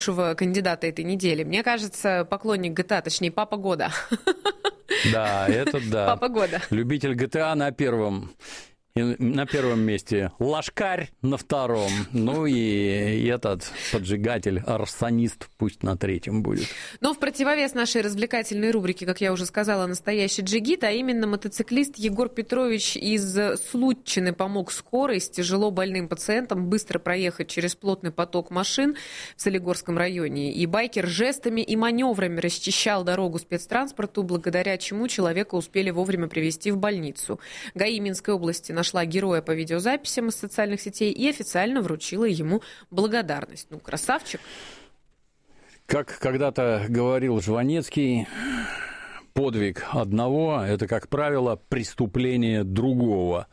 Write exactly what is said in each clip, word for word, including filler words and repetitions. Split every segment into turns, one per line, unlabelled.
кандидата этой недели. Мне кажется, поклонник джи ти эй, точнее, папа года.
Да, это да.
Папа года.
Любитель джи ти эй на первом. И на первом месте Лашкарь на втором. Ну и, и этот поджигатель, арсонист, пусть на третьем будет.
Но в противовес нашей развлекательной рубрике, как я уже сказала, настоящий джигит, а именно мотоциклист Егор Петрович из Случины помог скорой с тяжело больным пациентом быстро проехать через плотный поток машин в Солигорском районе. И байкер жестами и маневрами расчищал дорогу спецтранспорту, благодаря чему человека успели вовремя привезти в больницу. ГАИ Минской области нашла героя по видеозаписям из социальных сетей и официально вручила ему благодарность. Ну, красавчик.
Как когда-то говорил Жванецкий, подвиг одного – это, как правило, преступление другого.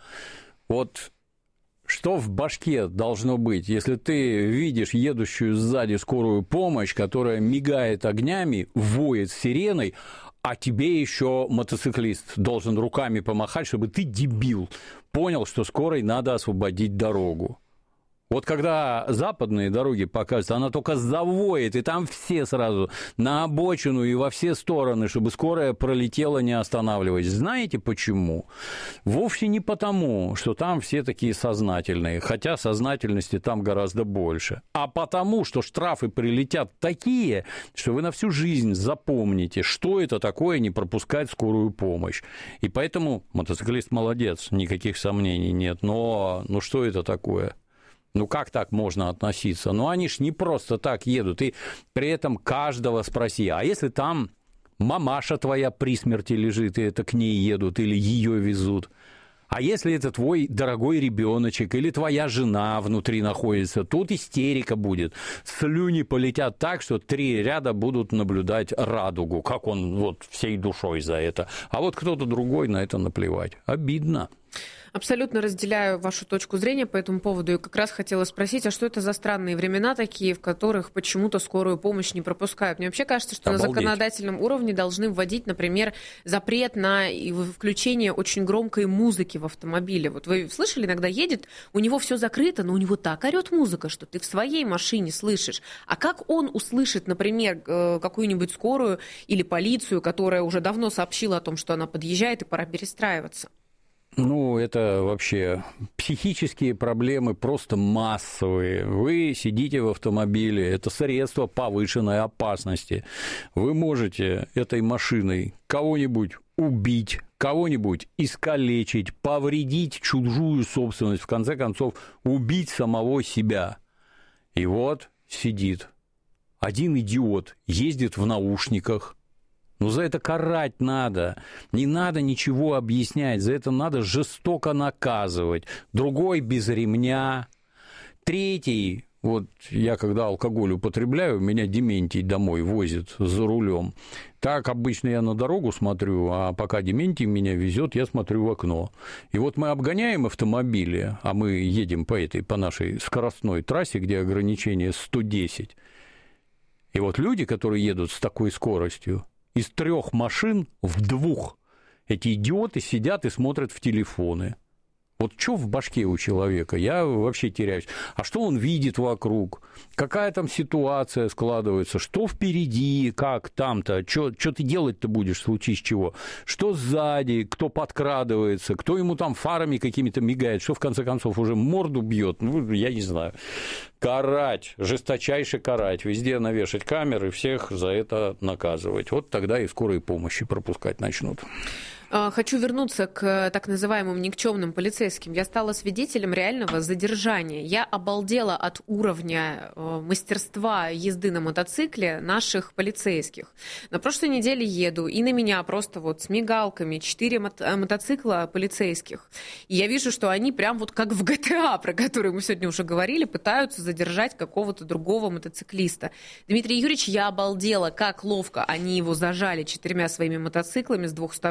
Вот что в башке должно быть, если ты видишь едущую сзади скорую помощь, которая мигает огнями, воет сиреной, а тебе еще мотоциклист должен руками помахать, чтобы ты, дебил, понял, что скорой надо освободить дорогу. Вот когда западные дороги показывают, она только завоет, и там все сразу на обочину и во все стороны, чтобы скорая пролетела, не останавливаясь. Знаете почему? Вовсе не потому, что там все такие сознательные, хотя сознательности там гораздо больше, а потому, что штрафы прилетят такие, что вы на всю жизнь запомните, что это такое не пропускать скорую помощь. И поэтому мотоциклист молодец, никаких сомнений нет, но ну что это такое? Ну, как так можно относиться? Ну, они ж не просто так едут. И при этом каждого спроси, а если там мамаша твоя при смерти лежит, и это к ней едут, или ее везут? А если это твой дорогой ребеночек или твоя жена внутри находится, тут истерика будет. Слюни полетят так, что три ряда будут наблюдать радугу, как он вот всей душой за это. А вот кто-то другой на это наплевать. Обидно.
Абсолютно разделяю вашу точку зрения по этому поводу. И как раз хотела спросить, а что это за странные времена такие, в которых почему-то скорую помощь не пропускают? Мне вообще кажется, что Обалдеть. на законодательном уровне должны вводить, например, запрет на включение очень громкой музыки в автомобиле. Вот вы слышали, иногда едет, у него все закрыто, но у него так орет музыка, что ты в своей машине слышишь. А как он услышит, например, какую-нибудь скорую или полицию, которая уже давно сообщила о том, что она подъезжает и пора перестраиваться?
Ну, это вообще психические проблемы просто массовые. Вы сидите в автомобиле, это средство повышенной опасности. Вы можете этой машиной кого-нибудь убить, кого-нибудь искалечить, повредить чужую собственность, в конце концов, убить самого себя. И вот сидит один идиот, ездит в наушниках. Ну, за это карать надо, не надо ничего объяснять, за это надо жестоко наказывать. Другой без ремня, третий, вот я когда алкоголь употребляю, меня Дементий домой возит за рулем. Так обычно я на дорогу смотрю, а пока Дементий меня везет, я смотрю в окно. И вот мы обгоняем автомобили, а мы едем по этой, по нашей скоростной трассе, где ограничение сто десять. И вот люди, которые едут с такой скоростью, из трех машин в двух эти идиоты сидят и смотрят в телефоны. Вот что в башке у человека? Я вообще теряюсь. А что он видит вокруг? Какая там ситуация складывается? Что впереди? Как там-то? Что ты делать-то будешь в случае с чего? Что сзади? Кто подкрадывается? Кто ему там фарами какими-то мигает? Что, в конце концов, уже морду бьет? Ну, я не знаю. Карать, жесточайше карать. Везде навешать камеры, всех за это наказывать. Вот тогда и скорой помощи пропускать начнут.
Хочу вернуться к так называемым никчемным полицейским. Я стала свидетелем реального задержания. Я обалдела от уровня мастерства езды на мотоцикле наших полицейских. На прошлой неделе еду, и на меня просто вот с мигалками четыре мото- мотоцикла полицейских. И я вижу, что они прям вот как в джи ти эй, про который мы сегодня уже говорили, пытаются задержать какого-то другого мотоциклиста. Дмитрий Юрьевич, я обалдела, как ловко они его зажали четырьмя своими мотоциклами с двух сторон. Мне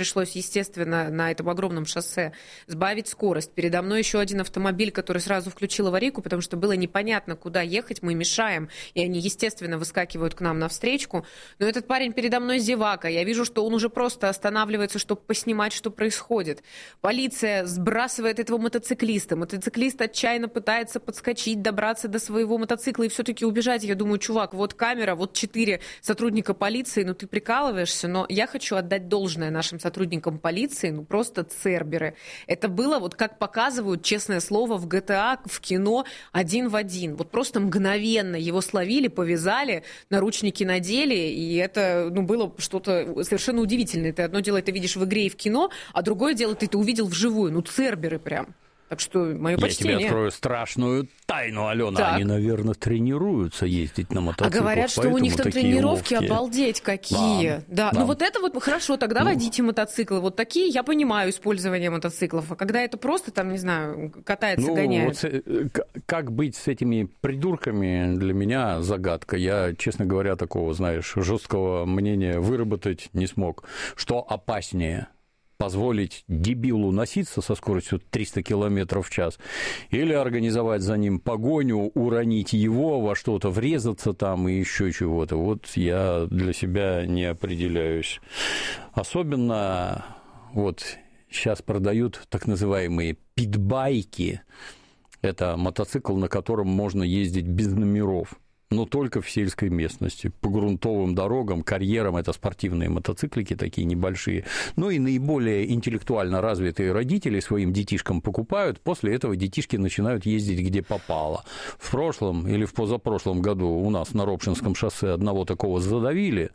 пришлось, естественно, на этом огромном шоссе сбавить скорость. Передо мной еще один автомобиль, который сразу включил аварийку, потому что было непонятно, куда ехать, мы мешаем, и они, естественно, выскакивают к нам навстречу. Но этот парень передо мной зевака, я вижу, что он уже просто останавливается, чтобы поснимать, что происходит. Полиция сбрасывает этого мотоциклиста, мотоциклист отчаянно пытается подскочить, добраться до своего мотоцикла и все-таки убежать. Я думаю, чувак, вот камера, вот четыре сотрудника полиции, ну ты прикалываешься, но я хочу отдать должное нашим сотрудникам полиции, ну просто церберы. Это было, вот как показывают, честное слово, в джи ти эй, в кино, один в один. Вот просто мгновенно его словили, повязали, наручники надели, и это, ну, было что-то совершенно удивительное. Ты одно дело это видишь в игре и в кино, а другое дело ты это увидел вживую. Ну, церберы прям. Так что мое почтение.
Я тебе открою страшную тайну, Алена. Так. Они, наверное, тренируются ездить на мотоциклах.
А говорят, что у них там тренировки, ловкие. Обалдеть какие. Да, да. да. Ну вот это вот хорошо, тогда ну. водите мотоциклы. Вот такие я понимаю использование мотоциклов. А когда это просто там, не знаю, катается, ну, гоняют.
Вот, как быть с этими придурками, для меня загадка. Я, честно говоря, такого, знаешь, жесткого мнения выработать не смог. Что опаснее? Позволить дебилу носиться со скоростью триста километров в час или организовать за ним погоню, уронить его во что-то, врезаться там и еще чего-то. Вот я для себя не определяюсь. Особенно вот сейчас продают так называемые питбайки. Это мотоцикл, на котором можно ездить без номеров. Но только в сельской местности. По грунтовым дорогам, карьерам это спортивные мотоциклики такие небольшие. Ну и наиболее интеллектуально развитые родители своим детишкам покупают, после этого детишки начинают ездить где попало. В прошлом или в позапрошлом году у нас на Ропшинском шоссе одного такого задавили,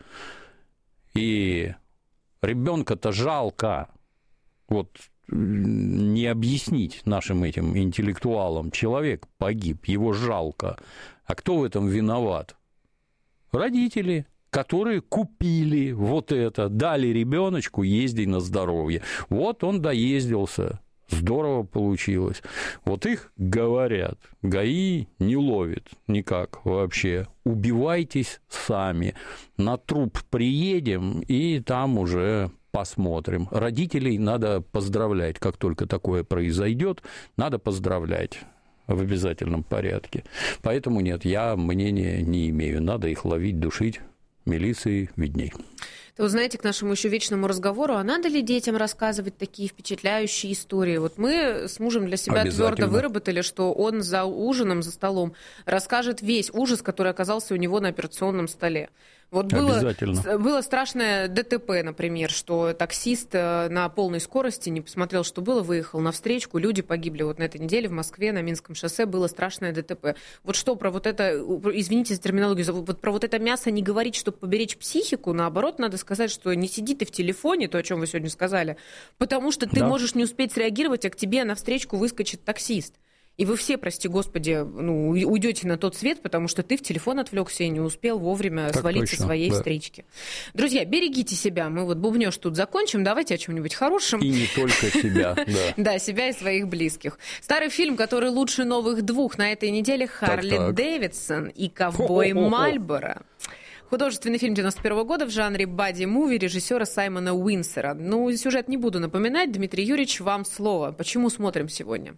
и ребенка-то жалко. Вот не объяснить нашим этим интеллектуалам. Человек погиб, его жалко. А кто в этом виноват? Родители, которые купили вот это, дали ребеночку ездить на здоровье. Вот он доездился, здорово получилось. Вот их говорят, ГАИ не ловит никак вообще. Убивайтесь сами. На труп приедем, и там уже посмотрим. Родителей надо поздравлять, как только такое произойдет, надо поздравлять в обязательном порядке. Поэтому нет, я мнения не имею. Надо их ловить, душить. Милиции видней.
Вот знаете, к нашему еще вечному разговору, а надо ли детям рассказывать такие впечатляющие истории? Вот мы с мужем для себя твердо выработали, что он за ужином, за столом расскажет весь ужас, который оказался у него на операционном столе. Вот было, было страшное ДТП, например, что таксист на полной скорости не посмотрел, что было, выехал на встречку, люди погибли. Вот на этой неделе в Москве на Минском шоссе было страшное ДТП. Вот что про вот это, извините за терминологию, вот про вот это мясо не говорить, чтобы поберечь психику, наоборот, надо сказать, что не сиди ты в телефоне, то, о чем вы сегодня сказали, потому что ты да. можешь не успеть среагировать, а к тебе на встречку выскочит таксист. И вы все, прости господи, ну, уйдете на тот свет, потому что ты в телефон отвлекся и не успел вовремя так свалить со своей да. встречки. Друзья, берегите себя. Мы вот бубнёж тут закончим. Давайте о чем-нибудь хорошем.
И не только себя. Да.
да, себя и своих близких. Старый фильм, который лучше новых двух на этой неделе, Харли Дэвидсон и ковбой Мальборо. Художественный фильм девяносто первого года в жанре бадди-муви режиссера Саймона Уинсера. Ну, сюжет не буду напоминать. Дмитрий Юрьевич, вам слово. Почему смотрим сегодня?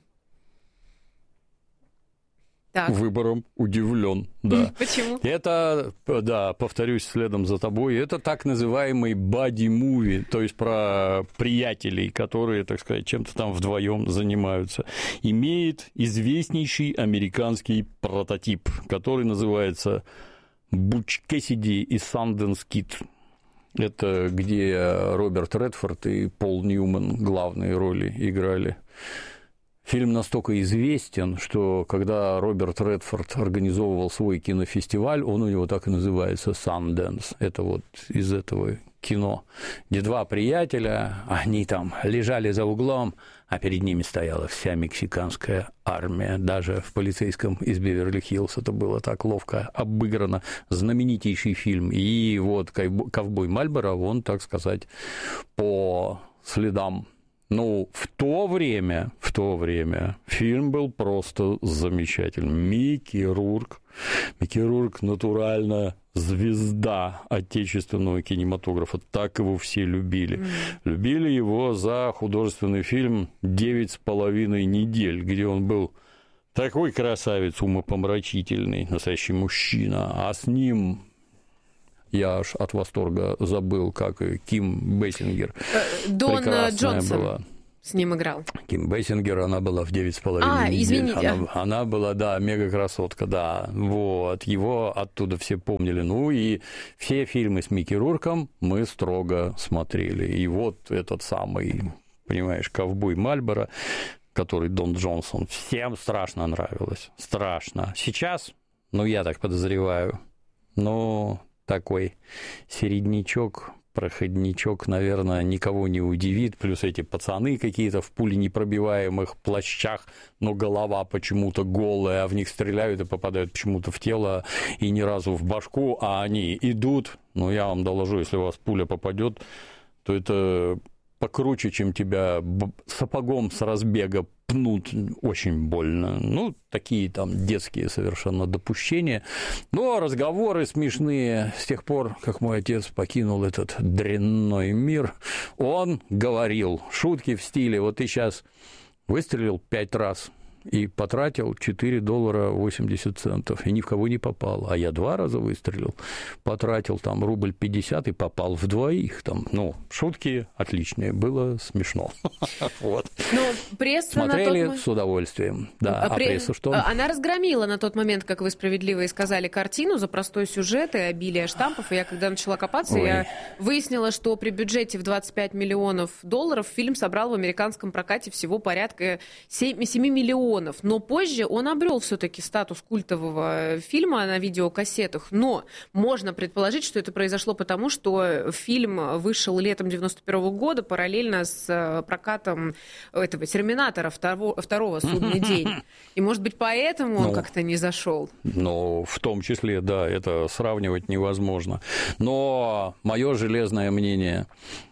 Так.
Выбором удивлен, да.
Почему?
Это, да, повторюсь следом за тобой, это так называемый бадди-муви, то есть про приятелей, которые, так сказать, чем-то там вдвоем занимаются. Имеет известнейший американский прототип, который называется «Буч Кэссиди и Санденс Кид». Это где Роберт Редфорд и Пол Ньюман главные роли играли. Фильм настолько известен, что когда Роберт Редфорд организовывал свой кинофестиваль, он у него так и называется «Санденс». Это вот из этого кино, где два приятеля, они там лежали за углом, а перед ними стояла вся мексиканская армия. Даже в «Полицейском из Беверли-Хиллз» это было так ловко обыграно. Знаменитейший фильм. И вот «Ковбой Мальборо», он, так сказать, по следам Ну, в то время, в то время фильм был просто замечательный. Микки Рурк. Микки Рурк натурально звезда отечественного кинематографа. Так его все любили. Mm. Любили его за художественный фильм «Девять с половиной недель», где он был такой красавец, умопомрачительный, настоящий мужчина, а с ним... Я аж от восторга забыл, как и Ким Бейсингер.
Дон Джонсон
была.
С ним играл.
Ким Бейсингер, она была в девять с половиной
а,
недель.
Извините.
Она, она была, да, мега-красотка, да. Вот. Его оттуда все помнили. Ну и все фильмы с Микки Рурком мы строго смотрели. И вот этот самый, понимаешь, ковбой Мальборо, который Дон Джонсон, всем страшно нравилось. Страшно. Сейчас, ну, я так подозреваю, но... такой середнячок, проходничок, наверное, никого не удивит. Плюс эти пацаны какие-то в пуленепробиваемых плащах, но голова почему-то голая, а в них стреляют и попадают почему-то в тело и ни разу в башку, а они идут. Ну, я вам доложу, если у вас пуля попадет, то это покруче, чем тебя сапогом с разбега пнут, очень больно. Ну, такие там детские совершенно допущения. Но разговоры смешные. С тех пор, как мой отец покинул этот дрянной мир, он говорил шутки в стиле: вот ты сейчас выстрелил пять раз и потратил четыре доллара восемьдесят центов, и ни в кого не попал. А я два раза выстрелил, потратил там рубль пятьдесят и попал в двоих. Там, ну, шутки отличные, было смешно. Вот.
Но пресса
смотрели
на тот...
с удовольствием. Да.
А,
а
при...
пресса что?
Она разгромила на тот момент, как вы справедливо и сказали, картину за простой сюжет и обилие штампов. И я, когда начала копаться, Ой. я выяснила, что при бюджете в двадцать пять миллионов долларов фильм собрал в американском прокате всего порядка семь миллионов. Но позже он обрел все-таки статус культового фильма на видеокассетах. Но можно предположить, что это произошло потому, что фильм вышел летом девяносто первого года параллельно с прокатом этого «Терминатора» второго, второго «Судный день». И, может быть, поэтому он ну, как-то не зашел.
Ну, в том числе, да, это сравнивать невозможно. Но мое железное мнение: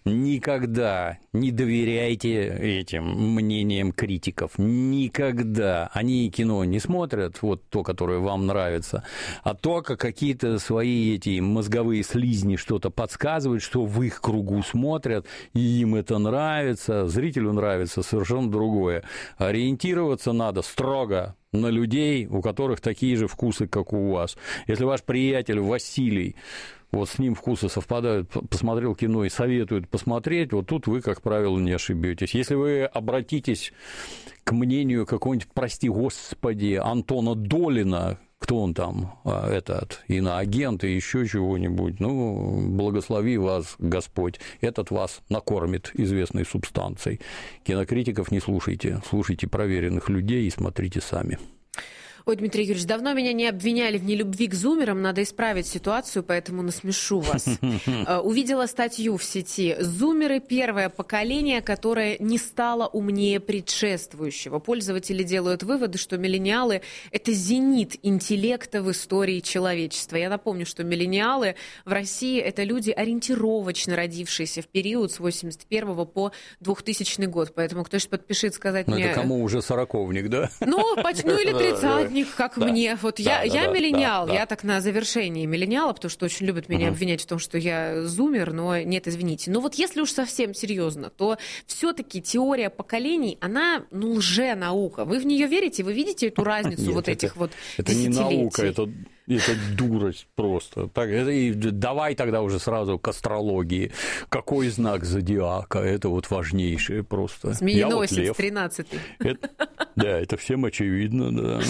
никогда не доверяйте этим мнениям критиков. Никогда. Они кино не смотрят, вот то, которое вам нравится, а только какие-то свои эти мозговые слизни что-то подсказывают, что в их кругу смотрят, и им это нравится, зрителю нравится совершенно другое. Ориентироваться надо строго на людей, у которых такие же вкусы, как у вас. Если ваш приятель Василий, вот с ним вкусы совпадают, посмотрел кино и советует посмотреть, вот тут вы, как правило, не ошибетесь. Если вы обратитесь к мнению какого-нибудь, прости господи, Антона Долина, кто он там, этот, иноагент и еще чего-нибудь, ну, благослови вас Господь, этот вас накормит известной субстанцией. Кинокритиков не слушайте, слушайте проверенных людей и смотрите сами.
Ой, Дмитрий Юрьевич, давно меня не обвиняли в нелюбви к зумерам, надо исправить ситуацию, поэтому насмешу вас. Увидела статью в сети. Зумеры – первое поколение, которое не стало умнее предшествующего. Пользователи делают выводы, что миллениалы – это зенит интеллекта в истории человечества. Я напомню, что миллениалы в России – это люди, ориентировочно родившиеся в период с восемьдесят первого по двухтысячный год. Поэтому кто-то подпишет сказать
Но
мне…
это кому уже сороковник, да?
Ну, ну или тридцатник. Как да. мне. Вот да, я, да, я да, миллениал, да, да. я так на завершении миллениала, потому что очень любят меня угу. обвинять в том, что я зумер, но нет, извините. Но вот если уж совсем серьезно, то все-таки теория поколений, она ну, лженаука. Вы в нее верите? Вы видите эту разницу нет, вот
это,
этих вот
это
десятилетий?
Это не наука, это... Это дурость просто. Так, это, и давай тогда уже сразу к астрологии. Какой знак зодиака? Это вот важнейшее просто.
Змееносец, вот тринадцатый.
Это, да, это всем очевидно. Да.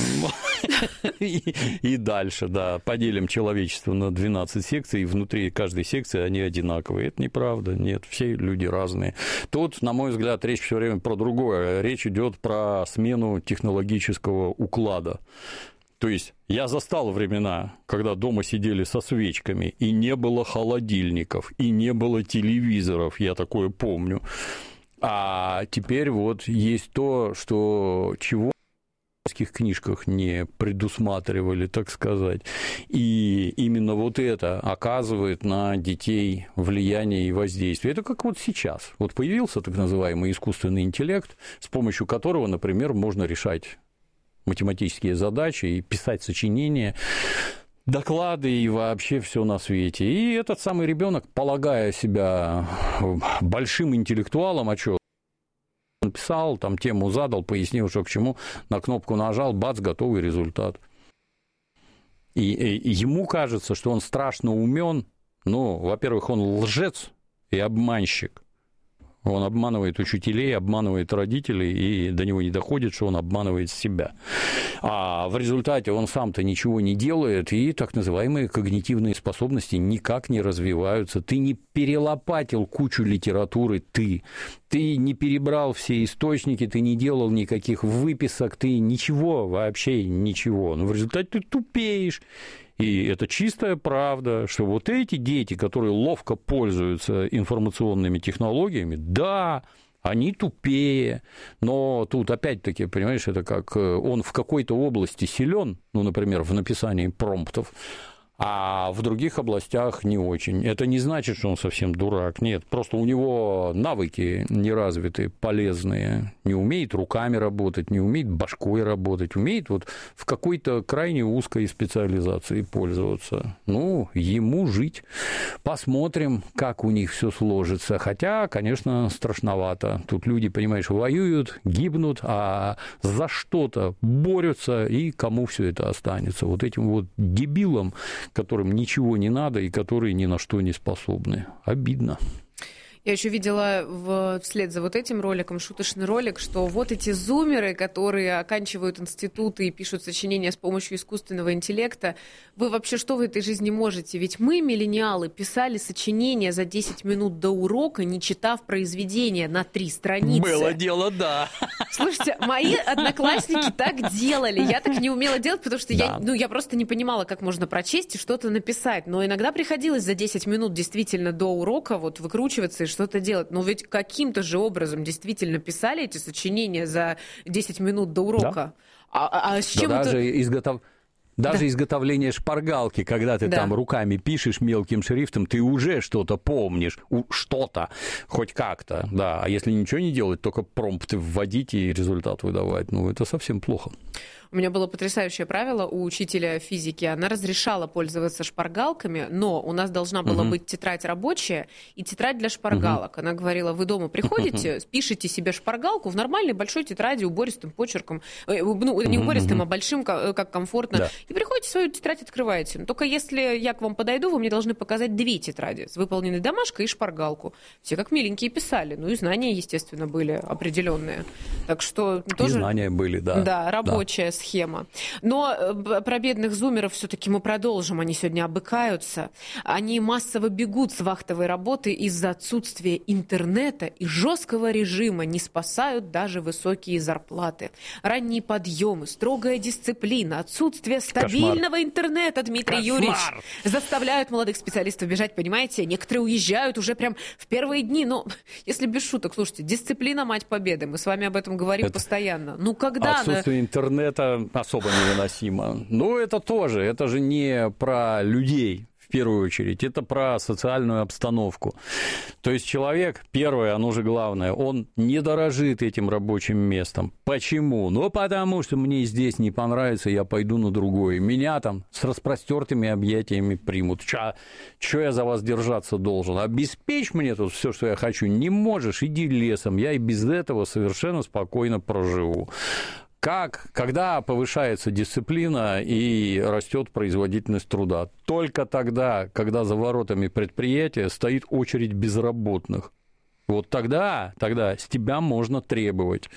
И, и дальше, да, поделим человечество на двенадцать секций, и внутри каждой секции они одинаковые. Это неправда, нет, все люди разные. Тут, на мой взгляд, речь все время про другое. Речь идет про смену технологического уклада. То есть я застал времена, когда дома сидели со свечками, и не было холодильников, и не было телевизоров, я такое помню. А теперь вот есть то, что чего книжках не предусматривали, так сказать. И именно вот это оказывает на детей влияние и воздействие. Это как вот сейчас. Вот появился так называемый искусственный интеллект, с помощью которого, например, можно решать математические задачи и писать сочинения, доклады и вообще все на свете. И этот самый ребенок, полагая себя большим интеллектуалом, а что, написал, там тему задал, пояснил, что к чему, на кнопку нажал, бац, готовый результат. И, и ему кажется, что он страшно умен. Ну, во-первых, он лжец и обманщик. Он обманывает учителей, обманывает родителей, и до него не доходит, что он обманывает себя. А в результате он сам-то ничего не делает, и так называемые когнитивные способности никак не развиваются. Ты не перелопатил кучу литературы, ты. Ты не перебрал все источники, ты не делал никаких выписок, ты ничего, вообще ничего. Но в результате ты тупеешь. И это чистая правда, что вот эти дети, которые ловко пользуются информационными технологиями, да, они тупее, но тут опять-таки, понимаешь, это как он в какой-то области силен, ну, например, в написании промптов, а в других областях не очень. Это не значит, что он совсем дурак, нет, просто у него навыки не развиты, полезные, не умеет руками работать, не умеет башкой работать, умеет вот в какой-то крайне узкой специализации пользоваться. Ну, ему жить. Посмотрим, как у них все сложится. Хотя, конечно, страшновато. Тут люди, понимаешь, воюют, гибнут, а за что-то борются, и кому все это останется? Вот этим вот дебилам, которым ничего не надо и которые ни на что не способны. Обидно.
Я еще видела в, вслед за вот этим роликом шуточный ролик, что вот эти зумеры, которые оканчивают институты и пишут сочинения с помощью искусственного интеллекта, вы вообще что в этой жизни можете? Ведь мы, миллениалы, писали сочинения за десять минут до урока, не читав произведения на три страницы.
Было дело, да.
Слушайте, мои одноклассники так делали. Я так не умела делать, потому что да. я, ну, я просто не понимала, как можно прочесть и что-то написать. Но иногда приходилось за десять минут действительно до урока вот выкручиваться и что-то делать. Но ведь каким-то же образом действительно писали эти сочинения за десять минут до урока. Да. А, а с чем
да,
это...
даже изготов... Даже да. изготовление шпаргалки, когда ты да. там руками пишешь мелким шрифтом, ты уже что-то помнишь, что-то, хоть как-то, да. А если ничего не делать, только промпты вводить и результат выдавать, ну, это совсем плохо.
У меня было потрясающее правило у учителя физики. Она разрешала пользоваться шпаргалками, но у нас должна была uh-huh. быть тетрадь рабочая и тетрадь для шпаргалок. Uh-huh. Она говорила, вы дома приходите, uh-huh. пишите себе шпаргалку в нормальной большой тетради убористым почерком, ну, не убористым, uh-huh. а большим, как комфортно, да. и приходите, свою тетрадь открываете. Но только если я к вам подойду, вы мне должны показать две тетради с выполненной домашкой и шпаргалку. Все как миленькие писали. Ну и знания, естественно, были определенные. Так что тоже...
И знания были, да.
Да, рабочая да. схема. Но про бедных зумеров все-таки мы продолжим. Они сегодня обыкаются. Они массово бегут с вахтовой работы из-за отсутствия интернета и жесткого режима. Не спасают даже высокие зарплаты. Ранние подъемы, строгая дисциплина, отсутствие стабильного Кошмар. интернета, Дмитрий Кошмар. Юрьевич, заставляют молодых специалистов бежать, понимаете? Некоторые уезжают уже прям в первые дни. Но если без шуток, слушайте, дисциплина – мать победы. Мы с вами об этом говорим это постоянно. Ну когда
отсутствие
она...
интернета особо невыносимо. Но это тоже, это же не про людей в первую очередь, это про социальную обстановку. То есть человек, первое, оно же главное, он не дорожит этим рабочим местом. Почему? Ну, потому что мне здесь не понравится, я пойду на другое. Меня там с распростертыми объятиями примут. Что я за вас держаться должен? Обеспечь мне тут все, что я хочу. Не можешь, иди лесом. Я и без этого совершенно спокойно проживу. Как, когда повышается дисциплина и растет производительность труда? Только тогда, когда за воротами предприятия стоит очередь безработных. Вот тогда, тогда с тебя можно требовать.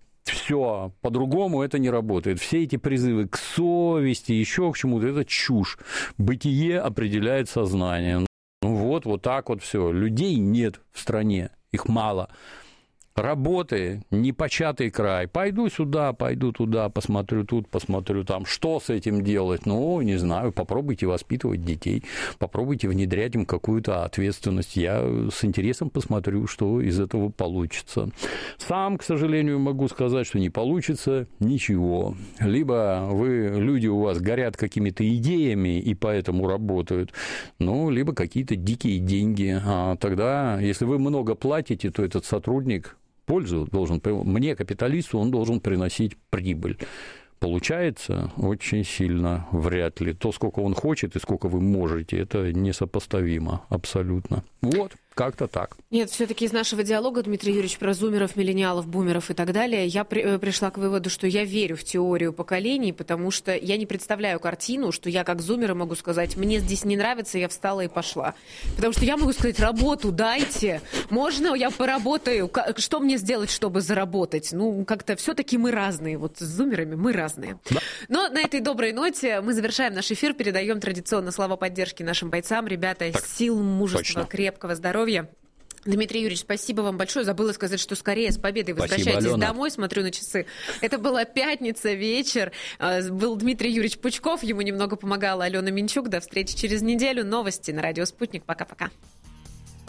Все, по-другому это не работает. Все эти призывы к совести, еще к чему-то, это чушь. Бытие определяет сознание. Ну вот, вот так вот все. Людей нет в стране, их мало. работы непочатый край. Пойду сюда, пойду туда, посмотрю тут, посмотрю там. Что с этим делать? Ну, не знаю, попробуйте воспитывать детей, попробуйте внедрять им какую-то ответственность. Я с интересом посмотрю, что из этого получится. Сам, к сожалению, могу сказать, что не получится ничего. Либо вы, люди у вас горят какими-то идеями и поэтому работают, ну, либо какие-то дикие деньги. А тогда, если вы много платите, то этот сотрудник пользу должен, мне, капиталисту, он должен приносить прибыль. Получается очень сильно вряд ли. То, сколько он хочет и сколько вы можете, это несопоставимо абсолютно. Вот. Как-то так.
Нет, все-таки из нашего диалога, Дмитрий Юрьевич, про зумеров, миллениалов, бумеров и так далее, я при, пришла к выводу, что я верю в теорию поколений, потому что я не представляю картину, что я как зумера могу сказать, мне здесь не нравится, я встала и пошла. Потому что я могу сказать, работу дайте, можно я поработаю, что мне сделать, чтобы заработать? Ну, как-то все-таки мы разные, вот с зумерами мы разные. Да. Но на этой доброй ноте мы завершаем наш эфир, передаем традиционно слова поддержки нашим бойцам. Ребята, так, сил, мужества, точно. Крепкого здоровья. Дмитрий Юрьевич, спасибо вам большое. Забыла сказать, что скорее с победой возвращайтесь спасибо, домой. Смотрю на часы. Это была пятница, вечер. Был Дмитрий Юрьевич Пучков. Ему немного помогала Алена Минчук. До встречи через неделю. Новости на радио «Спутник». Пока-пока.